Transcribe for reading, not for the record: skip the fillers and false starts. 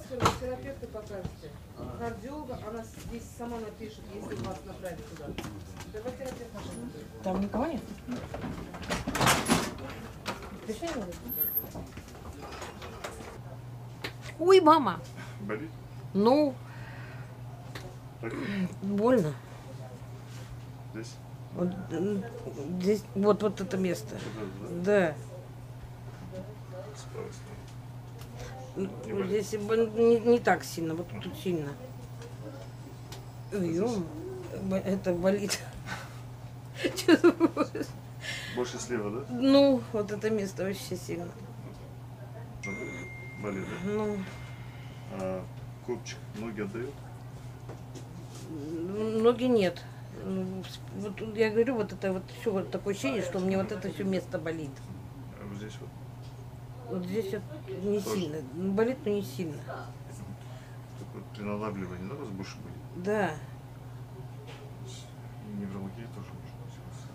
терапевта покажете. Кардиолога, она здесь сама напишет, если вас направить туда. Терапевт наш. Там никого нет? Пришли? Ой, мама. Болит? Ну, Так? больно. Здесь? Вот здесь, вот это место. Да. Справа, справа. Вот здесь не так сильно, вот тут сильно. Ой, это болит. Больше слева, да? Ну, вот это место вообще сильно. Болит, да? Ну, А копчик ноги отдает? ноги нет. Вот я говорю, вот это вот все вот такое ощущение, что мне вот это все место болит. А вот здесь вот? Вот здесь вот не тоже сильно. Болит, но не сильно. Так вот при надавливании, да, у вас больше болит? Да.